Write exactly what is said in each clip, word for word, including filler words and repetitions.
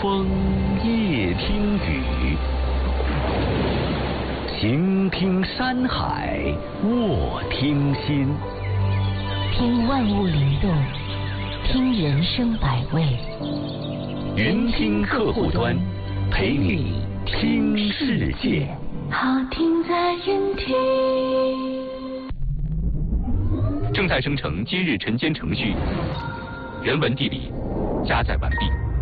风，夜听雨，行听山海，卧听心， 听万物灵动，听人生百味。 云听客户端，陪你听世界。 好听在云听。 正在生成今日晨间程序，人文地理加载完毕。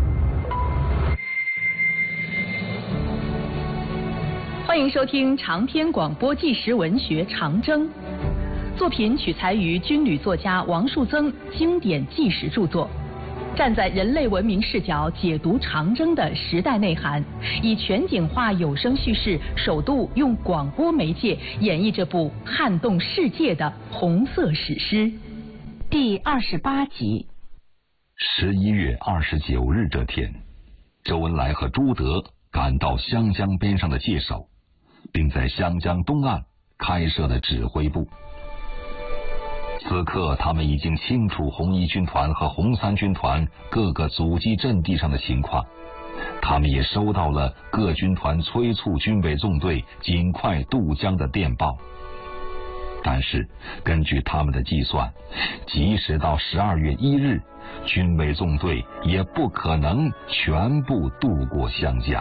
欢迎收听长篇广播纪实文学《长征》，作品取材于军旅作家王树增经典纪实著作，站在人类文明视角解读长征的时代内涵，以全景化有声叙事，首度用广播媒介演绎这部撼动世界的红色史诗。 第二十八集。 十一月二十九日这天，周恩来和朱德赶到湘江边上的界首，并在湘江东岸开设了指挥部。此刻他们已经清楚红一军团和红三军团各个阻击阵地上的情况，他们也收到了各军团催促军委纵队尽快渡江的电报。但是根据他们的计算，即使到十二月一日，军委纵队也不可能全部渡过湘江。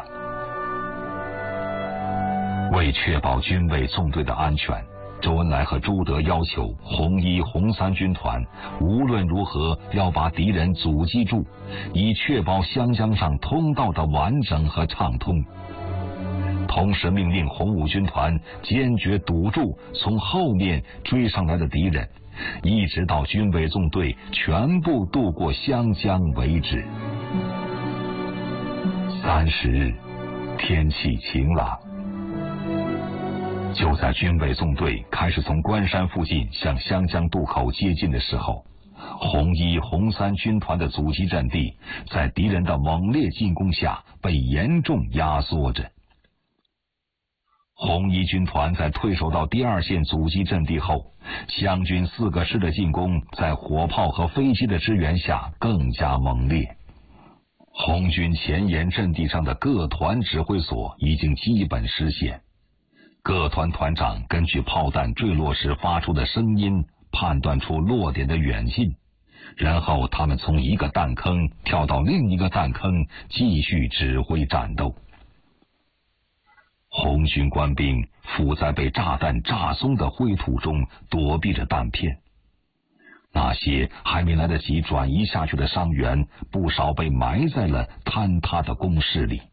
为确保军委纵队的安全，周恩来和朱德要求红一、红三军团无论如何要把敌人阻击住，以确保湘江上通道的完整和畅通。同时命令红五军团坚决堵住从后面追上来的敌人，一直到军委纵队全部渡过湘江为止。三十日，天气晴朗。就在军委纵队开始从关山附近向湘江渡口接近的时候，红一、红三军团的阻击阵地在敌人的猛烈进攻下被严重压缩着。红一军团在退守到第二线阻击阵地后，湘军四个师的进攻在火炮和飞机的支援下更加猛烈。红军前沿阵地上的各团指挥所已经基本失陷，各团团长根据炮弹坠落时发出的声音判断出落点的远近，然后他们从一个弹坑跳到另一个弹坑，继续指挥战斗。红军官兵伏在被炸弹炸松的灰土中躲避着弹片，那些还没来得及转移下去的伤员不少被埋在了坍塌的工事里。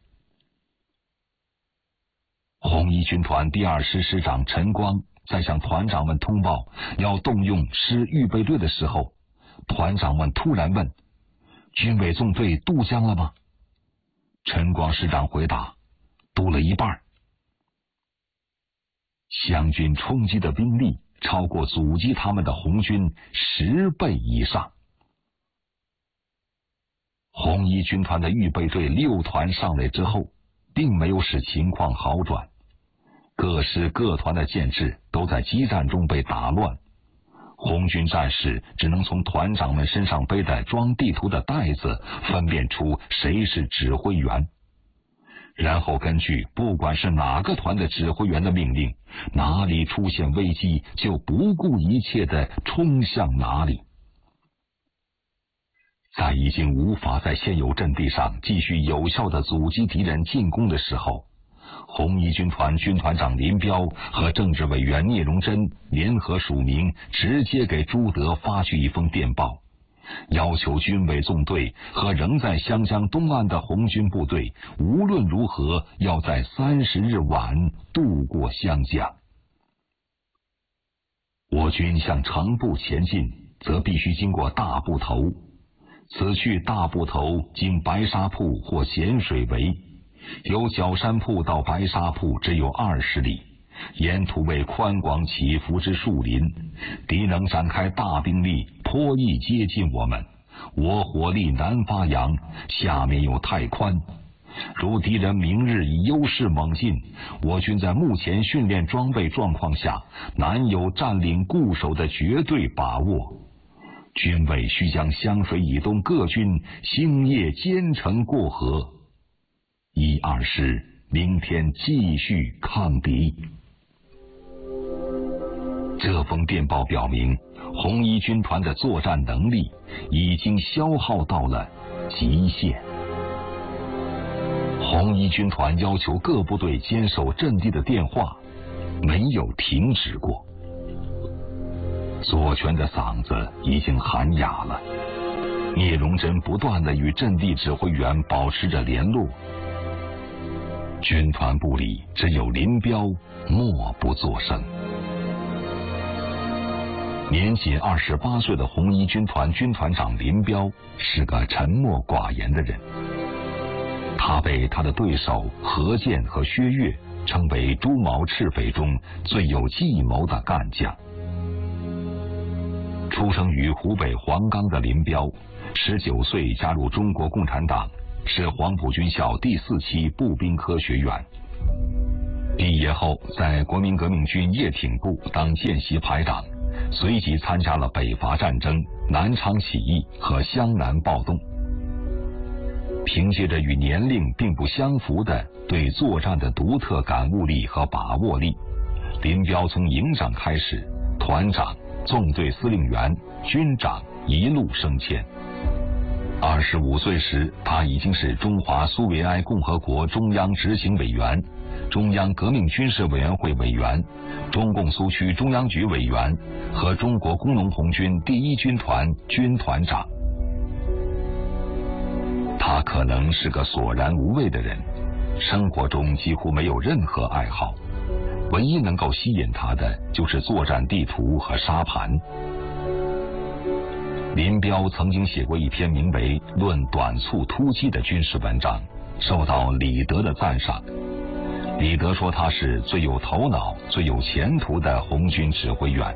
红一军团第二师师长陈光在向团长们通报要动用师预备队的时候，团长们突然问：军委纵队渡江了吗？陈光师长回答：渡了一半。湘军冲击的兵力超过阻击他们的红军十倍以上。红一军团的预备队六团上来之后，并没有使情况好转，各师各团的建制都在激战中被打乱，红军战士只能从团长们身上背的装地图的袋子分辨出谁是指挥员，然后根据不管是哪个团的指挥员的命令，哪里出现危机就不顾一切地冲向哪里。在已经无法在现有阵地上继续有效地阻击敌人进攻的时候，红一军团军团长林彪和政治委员聂荣臻联合署名，直接给朱德发去一封电报，要求军委纵队和仍在湘江东岸的红军部队无论如何要在三十日晚渡过湘江。我军向城部前进，则必须经过大埠头，此去大埠头经白沙铺或咸水围，由角山铺到白沙铺只有二十里，沿途为宽广起伏之树林，敌能展开大兵力颇易接近我们，我火力难发扬，下面又太宽。如敌人明日以优势猛进，我军在目前训练装备状况下，难有占领固守的绝对把握。军委需将湘水以东各军星夜兼程过河， 一二师明天继续抗敌。这封电报表明，红一军团的作战能力已经消耗到了极限。红一军团要求各部队坚守阵地的电话没有停止过。左权的嗓子已经喊哑了，聂荣臻不断地与阵地指挥员保持着联络。军团部里只有林彪默不作声。年仅二十八岁的红一军团军团长林彪是个沉默寡言的人，他被他的对手何键和薛岳称为朱毛赤匪中最有计谋的干将。出生于湖北黄冈的林彪，十九岁加入中国共产党，是黄埔军校第四期步兵科学员。毕业后，在国民革命军叶挺部当见习排长，随即参加了北伐战争、南昌起义和湘南暴动。凭借着与年龄并不相符的对作战的独特感悟力和把握力，林彪从营长开始，团长、纵队司令员、军长一路升迁。二十五岁时，他已经是中华苏维埃共和国中央执行委员、中央革命军事委员会委员、中共苏区中央局委员和中国工农红军第一军团军团长。他可能是个索然无味的人，生活中几乎没有任何爱好，唯一能够吸引他的就是作战地图和沙盘。林彪曾经写过一篇名为《论短促突击》的军事文章，受到李德的赞赏。李德说他是最有头脑、最有前途的红军指挥员。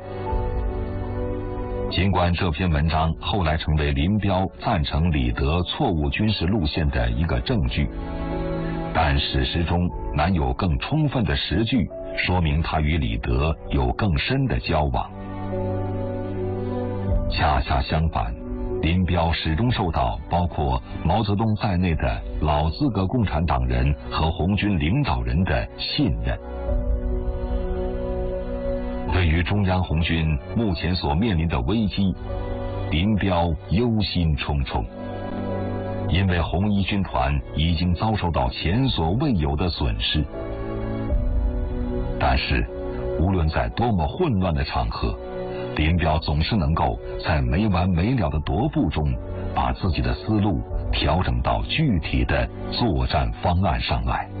尽管这篇文章后来成为林彪赞成李德错误军事路线的一个证据，但史实中难有更充分的实据说明他与李德有更深的交往。恰恰相反，林彪始终受到包括毛泽东在内的老资格共产党人和红军领导人的信任。对于中央红军目前所面临的危机，林彪忧心忡忡，因为红一军团已经遭受到前所未有的损失。但是，无论在多么混乱的场合，林彪总是能够在没完没了的踱步中，把自己的思路调整到具体的作战方案上来。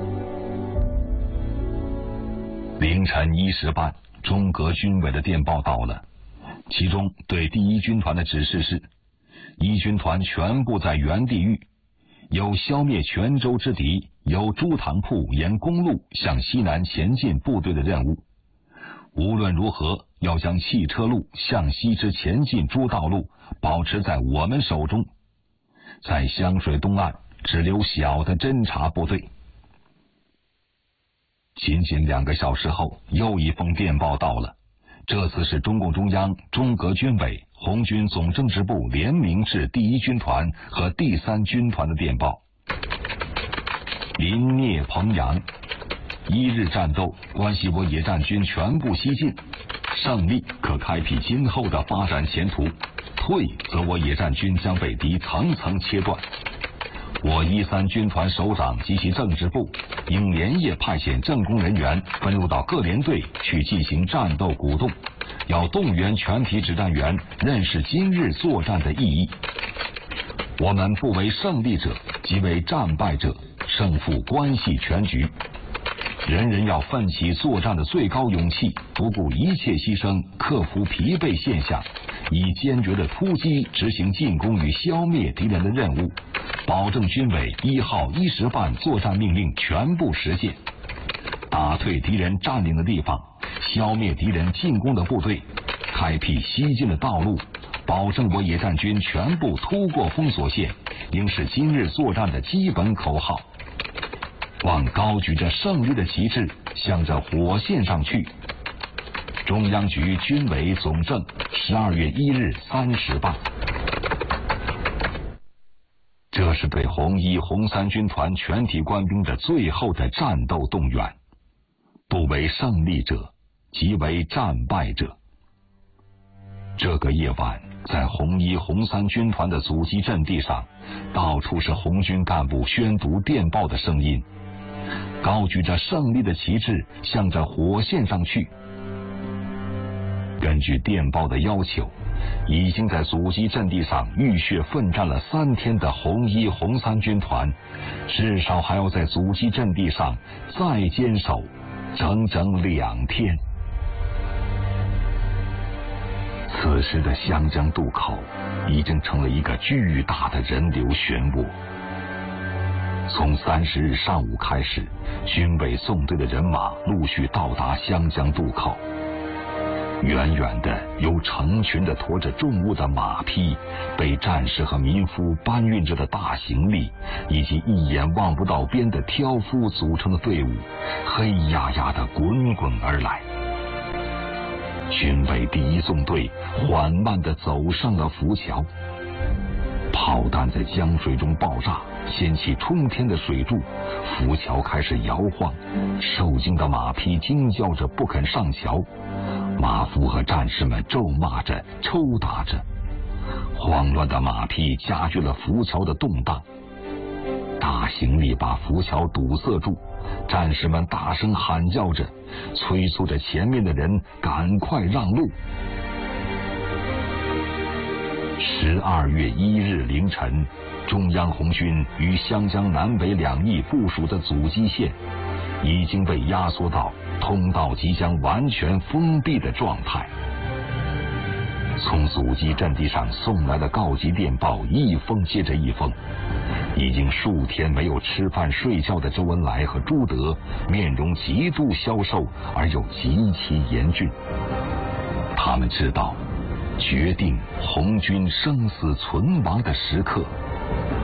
凌晨一时半，中革军委的电报到了，其中对第一军团的指示是：一军团全部在原地域，有消灭泉州之敌，由朱塘铺沿公路向西南前进部队的任务。无论如何，要将汽车路向西之前进诸道路保持在我们手中，在湘水东岸只留小的侦察部队。仅仅两个小时后，又一封电报到了，这次是中共中央、中革军委、红军总政治部联名致第一军团和第三军团的电报。林聂彭阳，一日战斗关系我野战军全部西进，胜利可开辟今后的发展前途，退则我野战军将被敌层层切断。我一三军团首长及其政治部应连夜派遣政工人员分入到各连队去进行战斗鼓动，要动员全体指战员认识今日作战的意义。我们不为胜利者，即为战败者，胜负关系全局。人人要奋起作战的最高勇气，不顾一切牺牲，克服疲惫现象，以坚决的突击执行进攻与消灭敌人的任务，保证军委一号一时半作战命令全部实现，打退敌人占领的地方，消灭敌人进攻的部队，开辟西进的道路，保证我野战军全部突过封锁线，应是今日作战的基本口号。望高举着胜利的旗帜，向着火线上去。中央局军委总政，十二月一日三时半。这是对红一、红三军团全体官兵的最后的战斗动员，不为胜利者，即为战败者。这个夜晚，在红一、红三军团的阻击阵地上，到处是红军干部宣读电报的声音，高举着胜利的旗帜，向着火线上去。根据电报的要求，已经在阻击阵地上浴血奋战了三天的红一、红三军团，至少还要在阻击阵地上再坚守整整两天。此时的湘江渡口已经成了一个巨大的人流漩涡。从三十日上午开始，军委纵队的人马陆续到达湘江渡口。远远的有成群的驮着重物的马匹，被战士和民夫搬运着的大行李，以及一眼望不到边的挑夫组成的队伍，黑压压的滚滚而来。军委第一纵队缓慢地走上了浮桥，炮弹在江水中爆炸，掀起冲天的水柱，浮桥开始摇晃，受惊的马匹惊叫着不肯上桥，马夫和战士们咒骂着抽打着，慌乱的马匹加剧了浮桥的动荡，大行李把浮桥堵塞住，战士们大声喊叫着，催促着前面的人赶快让路。十二月一日凌晨，中央红军与湘江南北两翼部署的阻击线已经被压缩到通道即将完全封闭的状态。从阻击阵地上送来的告急电报一封接着一封，已经数天没有吃饭睡觉的周恩来和朱德面容极度消瘦而又极其严峻。他们知道，决定红军生死存亡的时刻